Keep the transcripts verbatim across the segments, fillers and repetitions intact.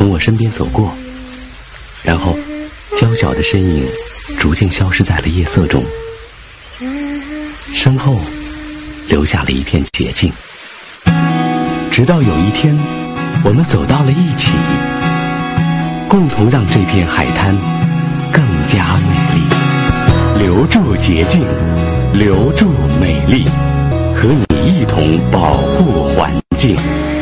从我身边走过，然后娇小的身影逐渐消失在了夜色中，身后留下了一片洁净。直到有一天，我们走到了一起，共同让这片海滩更加美丽。留住洁净，留住美丽，和你一同保护环境。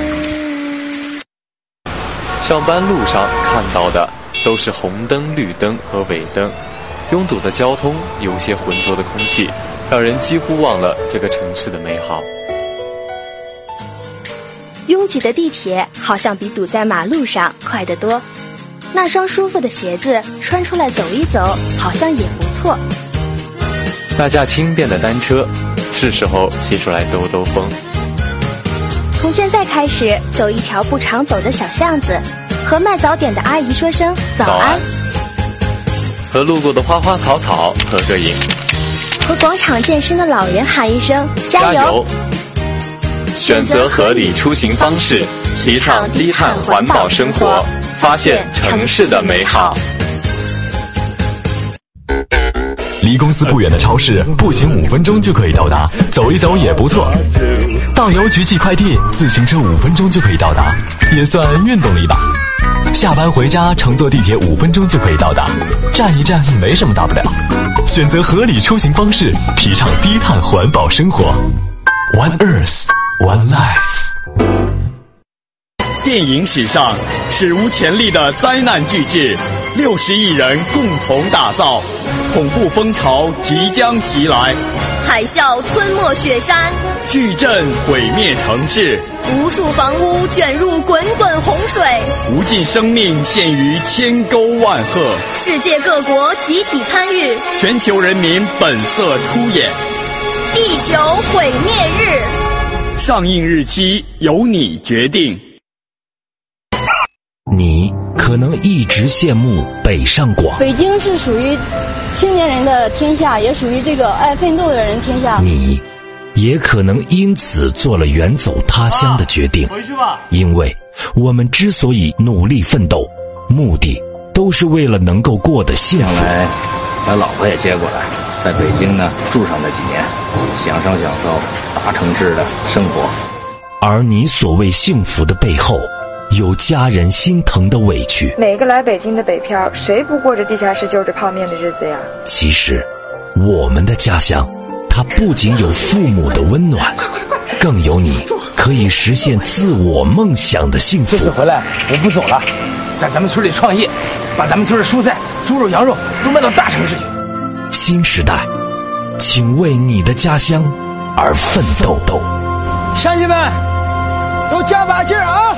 上班路上看到的都是红灯、绿灯和尾灯，拥堵的交通，有些浑浊的空气，让人几乎忘了这个城市的美好。 拥挤的地铁好像比堵在马路上快得多，那双舒服的鞋子穿出来走一走，好像也不错。 那架轻便的单车，是时候骑出来兜兜风。 从现在开始，走一条不常走的小巷子，和卖早点的阿姨说声早安，早安， 和路过的花花草草合个影， 和广场健身的老人喊一声加油。加油， 选择合理出行方式，提倡低碳环保生活，发现城市的美好。 离公司不远的超市，步行五分钟就可以到达，走一走也不错。到邮局寄快递，自行车五分钟就可以到达，也算运动了一把。下班回家乘坐地铁五分钟就可以到达，站一站没什么大不了。选择合理出行方式，提倡低碳环保生活。One Earth, One Life。 电影史上史无前例的灾难巨制，六十亿人共同打造，恐怖风潮即将袭来， 海啸吞没雪山， 巨震毁灭城市， 无数房屋卷入滚滚洪水， 无尽生命陷于千沟万壑， 世界各国集体参与， 全球人民本色出演， 地球毁灭日， 上映日期由你决定。 你可能一直羡慕北上广， 北京是属于青年人的天下，也属于这个爱奋斗的人天下。 你也可能因此做了远走他乡的决定， 回去吧。 因为我们之所以努力奋斗，目的都是为了能够过得幸福。 将来把老婆也接过来，在北京呢住上那几年，享受享受大城市的生活。 而你所谓幸福的背后，有家人心疼的委屈。 每个来北京的北漂，谁不过着地下室就着泡面的日子呀？ 其实我们的家乡，它不仅有父母的温暖，更有你可以实现自我梦想的幸福。 这次回来我不走了，在咱们村里创业，把咱们村的蔬菜、猪肉、羊肉都卖到大城市去。 新时代，请为你的家乡而奋斗。 乡亲们都加把劲儿啊！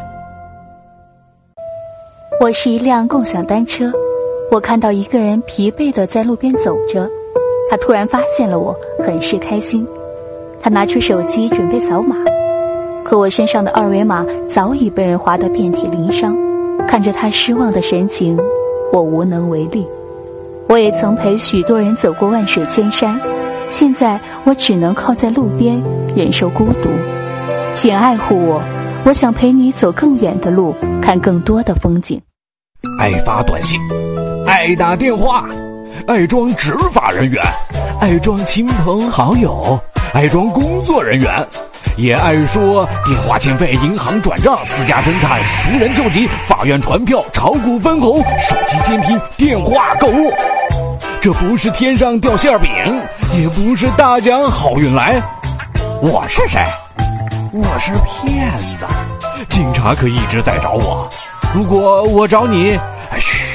我是一辆共享单车，我看到一个人疲惫地在路边走着，他突然发现了我，很是开心。他拿出手机准备扫码，可我身上的二维码早已被人划得遍体鳞伤。看着他失望的神情，我无能为力。我也曾陪许多人走过万水千山，现在我只能靠在路边忍受孤独。请爱护我，我想陪你走更远的路，看更多的风景。 爱发短信，爱打电话，爱装执法人员，爱装亲朋好友，爱装工作人员，也爱说电话欠费、银行转账、私家侦探、熟人救急、法院传票、炒股分红、手机监听、电话购物。这不是天上掉馅饼，也不是大奖好运来。我是谁？我是骗子。警察可一直在找我，如果我找你，嘘，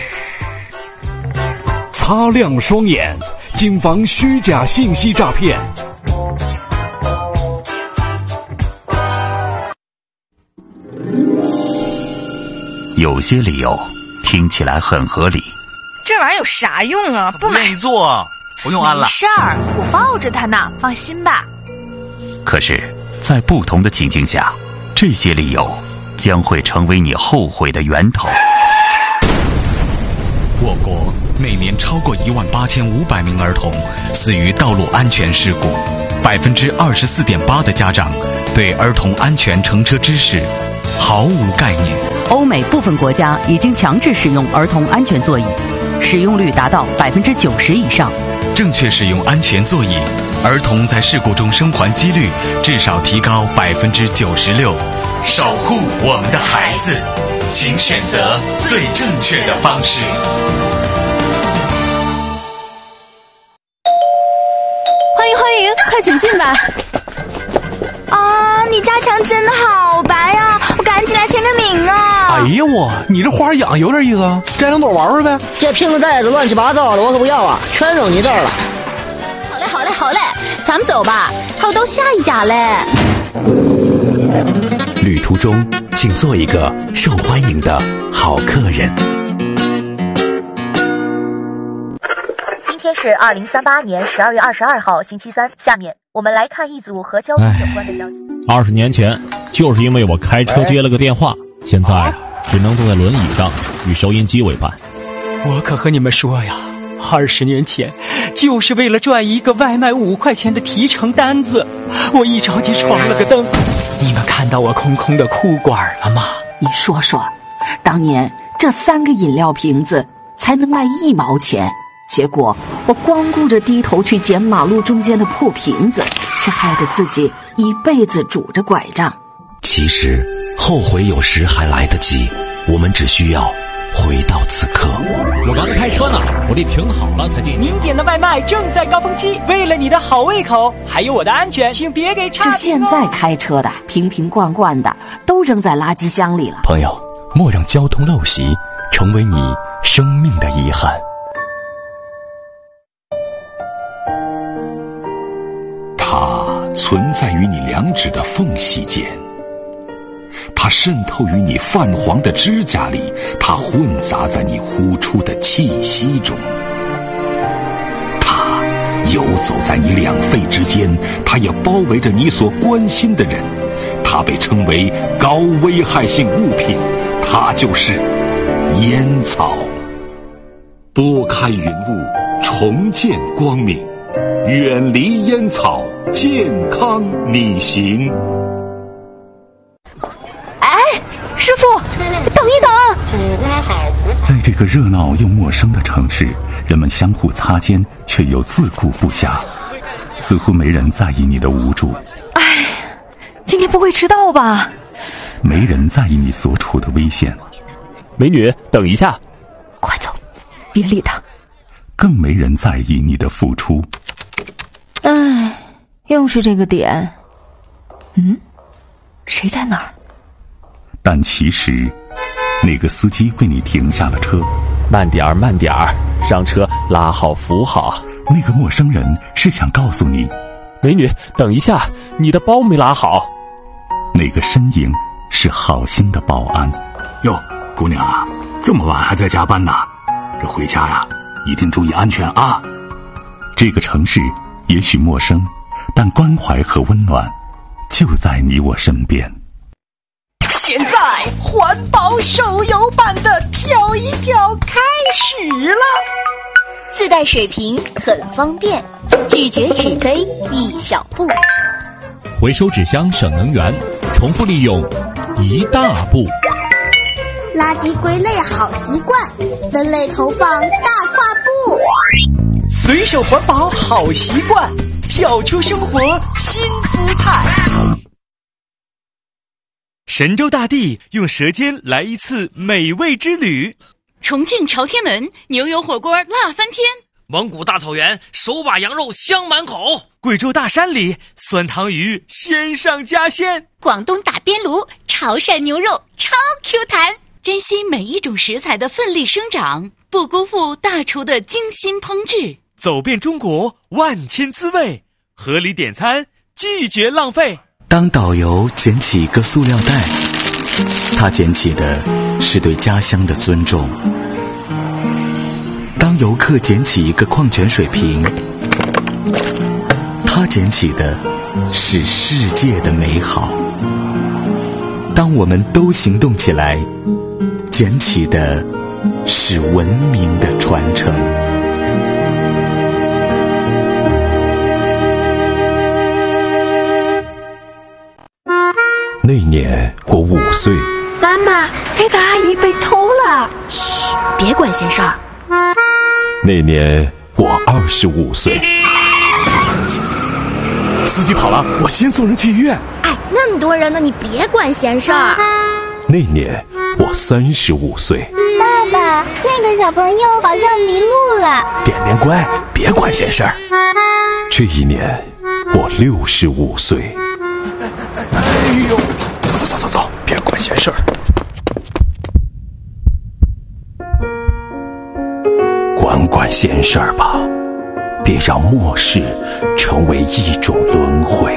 擦亮双眼，谨防虚假信息诈骗。 有些理由听起来很合理， 这玩意儿有啥用啊？不买。 不愿意做，不用安了。 没事儿，我抱着它呢，放心吧。 可是，在不同的情境下，这些理由将会成为你后悔的源头。 我国每年超过一万八千五百名儿童死于道路安全事故，百分之二十四点八的家长对儿童安全乘车知识毫无概念。 欧美部分国家已经强制使用儿童安全座椅，使用率达到百分之九十以上。 正确使用安全座椅，儿童在事故中生还几率至少提高百分之九十六。守护我们的孩子，请选择最正确的方式。 欢迎欢迎，快请进吧。 啊，你家墙真的好白呀、啊！我赶紧来签个名啊！ 哎呀我，你这花养有点意思啊，摘两朵玩玩呗。 这瓶子袋子乱七八糟的，我可不要啊，全扔你这儿了。 好嘞好嘞好嘞，咱们走吧，还有到下一家嘞。 旅途中，请做一个受欢迎的好客人。 今天是二零三八年十二月二十二号，星期三。下面我们来看一组和交通有关的消息。 二十年前，就是因为我开车接了个电话，现在啊，只能坐在轮椅上与收音机为伴。 我可和你们说呀，二十年前，就是为了赚一个外卖五块钱的提成单子，我一着急闯了个灯。你们看到我空空的裤管了吗？ 你说说，当年这三个饮料瓶子才能卖一毛钱，结果我光顾着低头去捡马路中间的破瓶子，却害得自己一辈子拄着拐杖。 其实后悔有时还来得及，我们只需要回到此刻。 我刚才开车呢，我得停好了才进。 您点的外卖正在高峰期，为了你的好胃口，还有我的安全，请别给差评哦。 这现在开车的瓶瓶罐罐的都扔在垃圾箱里了。 朋友，莫让交通陋习成为你生命的遗憾。 它存在于你两指的缝隙间，它渗透于你泛黄的指甲里，它混杂在你呼出的气息中，它游走在你两肺之间，它也包围着你所关心的人，它被称为高危害性物品，它就是烟草。拨开云雾，重见光明，远离烟草，健康你行。 哎，师傅，等一等！ 在这个热闹又陌生的城市，人们相互擦肩，却又自顾不暇，似乎没人在意你的无助。 哎，今天不会迟到吧？ 没人在意你所处的危险。 美女，等一下！ 快走，别理他。 更没人在意你的付出。 哎，又是这个点。嗯，谁在哪儿？ 但其实，那个司机为你停下了车。 慢点儿，慢点儿，上车，拉好扶好。 那个陌生人是想告诉你， 美女，等一下，你的包没拉好。 那个身影是好心的保安。 哟，姑娘啊，这么晚还在加班呢？这回家呀，一定注意安全啊！ 这个城市也许陌生，但关怀和温暖就在你我身边。 现在环保手游版的跳一跳开始了， 自带水瓶很方便，拒绝纸杯一小步， 回收纸箱省能源，重复利用一大步。 垃圾归类好习惯，分类投放大跨步。 随手环保好习惯，跳出生活新姿态。 神州大地用舌尖来一次美味之旅。 重庆朝天门牛油火锅辣翻天， 蒙古大草原手把羊肉香满口， 贵州大山里酸汤鱼鲜上加鲜， 广东打边炉潮汕牛肉超 Q 弹。珍惜每一种食材的奋力生长，不辜负大厨的精心烹制。 走遍中国万千滋味，合理点餐，拒绝浪费。 当导游捡起一个塑料袋，他捡起的是对家乡的尊重。当游客捡起一个矿泉水瓶，他捡起的是世界的美好。当我们都行动起来，捡起的是文明的传承。 那年我五岁， 妈妈，那个阿姨被偷了。 嘘，别管闲事儿。 那年我二十五岁。 司机跑了，我先送人去医院。 哎，那么多人呢，你别管闲事儿。 那年我三十五岁。 爸爸，那个小朋友好像迷路了。 点点乖，别管闲事儿。 这一年我六十五岁。 哎呦，走走走走走，别管闲事儿。 管管闲事儿吧，别让末世成为一种轮回。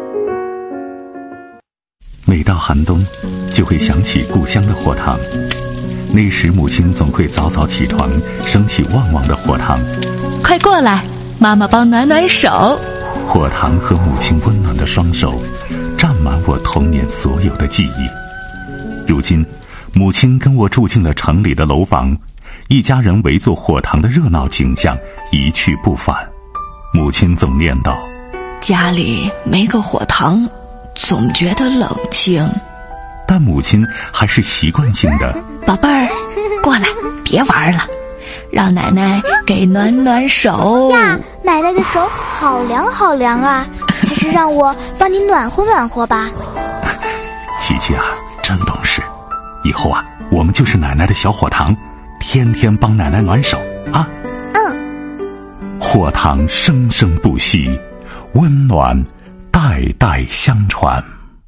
每到寒冬，就会想起故乡的火塘。那时母亲总会早早起床，升起旺旺的火塘。 快过来，妈妈帮暖暖手。 火塘和母亲温暖的双手，占满我童年所有的记忆。如今，母亲跟我住进了城里的楼房，一家人围坐火塘的热闹景象一去不返。母亲总念叨： 家里没个火塘，总觉得冷清。 但母亲还是习惯性的： 宝贝儿，过来，别玩了，让奶奶给暖暖手。 呀，奶奶的手好凉好凉啊，还是让我帮你暖和暖和吧。 琪琪啊，真懂事，以后啊，我们就是奶奶的小火塘，天天帮奶奶暖手啊。 嗯。 火塘生生不息，温暖代代相传。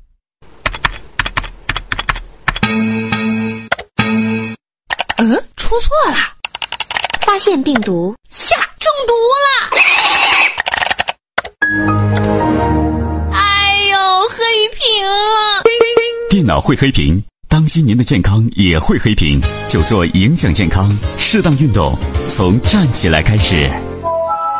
嗯，出错了， 发现病毒呀，中毒了！哎呦，黑屏了！ 电脑会黑屏，当心您的健康也会黑屏，就做影响健康，适当运动，从站起来开始。